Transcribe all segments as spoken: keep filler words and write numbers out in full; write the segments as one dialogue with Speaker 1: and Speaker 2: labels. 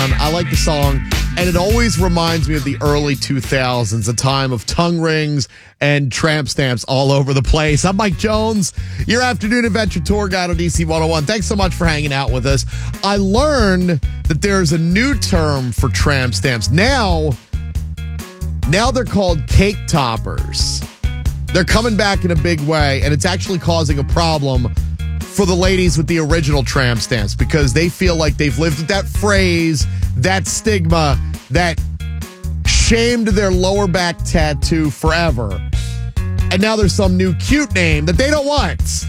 Speaker 1: on. I like the song, and it always reminds me of the early two thousands, a time of tongue rings and tramp stamps all over the place. I'm Mike Jones, your afternoon adventure tour guide on D C one oh one. Thanks so much for hanging out with us. I learned that there's a new term for tramp stamps. Now, now they're called cake toppers. They're coming back in a big way, and it's actually causing a problem for the ladies with the original tramp stamps because they feel like they've lived with that phrase, that stigma, that shame to their lower back tattoo forever. And now there's some new cute name that they don't want.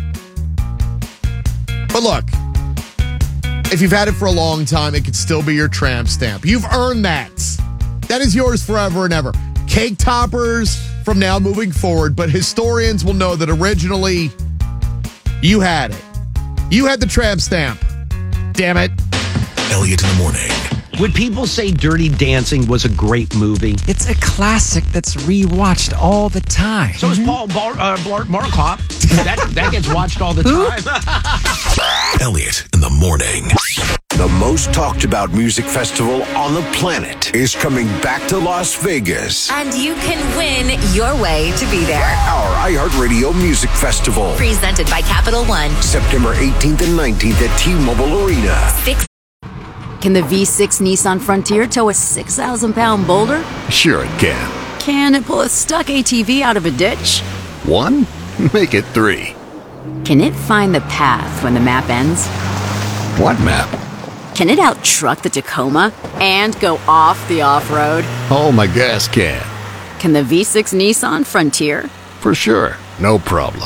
Speaker 1: But look, if you've had it for a long time, it could still be your tramp stamp. You've earned that. That is yours forever and ever. Cake toppers from now moving forward, but historians will know that originally you had it. You had the tramp stamp. Damn it.
Speaker 2: Elliot in the morning.
Speaker 3: Would people say Dirty Dancing was a great movie?
Speaker 4: It's a classic that's rewatched all the time.
Speaker 3: So is Paul Bar- uh, Bar- Markop. that, that gets watched all the time.
Speaker 2: Elliot in the morning.
Speaker 5: The most talked about music festival on the planet is coming back to Las Vegas.
Speaker 6: And you can win your way to be there.
Speaker 5: Our iHeartRadio Music Festival.
Speaker 6: Presented by Capital One.
Speaker 5: September eighteenth and nineteenth at T-Mobile Arena.
Speaker 6: Six.
Speaker 7: Can the V six Nissan Frontier tow a six thousand pound boulder?
Speaker 8: Sure it can.
Speaker 7: Can it pull a stuck A T V out of a ditch?
Speaker 8: One? Make it three.
Speaker 7: Can it find the path when the map ends?
Speaker 8: What map?
Speaker 7: Can it out-truck the Tacoma and go off the off-road?
Speaker 8: Oh, my gas can.
Speaker 7: Can the V six Nissan Frontier?
Speaker 8: For sure. No problem.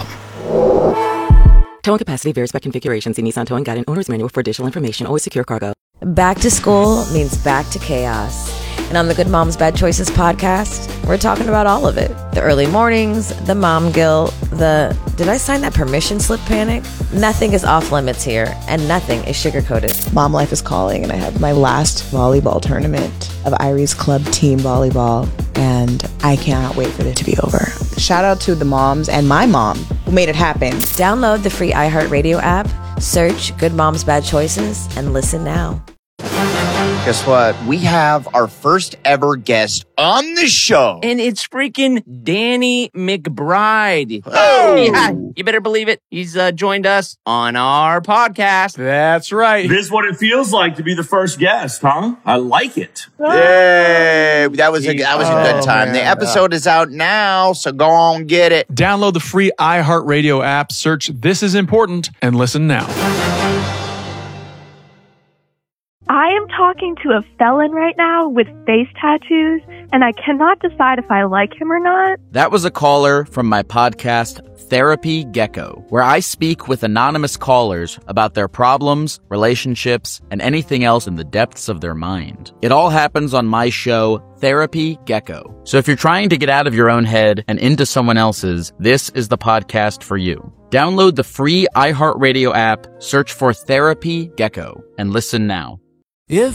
Speaker 9: Towing capacity varies by configuration. See Nissan Towing Guide and Owner's Manual for additional information. Always secure cargo.
Speaker 10: Back to school means back to chaos. And on the Good Moms Bad Choices podcast, we're talking about all of it. The early mornings, the mom guilt, the did I sign that permission slip panic? Nothing is off limits here, and nothing is sugar-coated.
Speaker 11: Mom life is calling, and I have my last volleyball tournament of Irie's Club Team Volleyball, and I cannot wait for it to be over. Shout out to the moms and my mom who made it happen.
Speaker 10: Download the free iHeartRadio app, search Good Moms Bad Choices, and listen now.
Speaker 12: Guess what? We have our first ever guest on the show.
Speaker 13: And it's freaking Danny McBride.
Speaker 12: Oh!
Speaker 13: Yeah, you better believe it. He's uh, joined us on our podcast.
Speaker 14: That's right.
Speaker 15: This is what it feels like to be the first guest, huh? I like it.
Speaker 12: Yay! That was a, that was a good time.
Speaker 14: Oh,
Speaker 12: the episode is out now, so go on, get it.
Speaker 14: Download the free iHeartRadio app, search This Is Important, and listen now.
Speaker 16: I am talking to a felon right now with face tattoos, and I cannot decide if I like him or not.
Speaker 17: That was a caller from my podcast, Therapy Gecko, where I speak with anonymous callers about their problems, relationships, and anything else in the depths of their mind. It all happens on my show, Therapy Gecko. So if you're trying to get out of your own head and into someone else's, this is the podcast for you. Download the free iHeartRadio app, search for Therapy Gecko, and listen now.
Speaker 18: If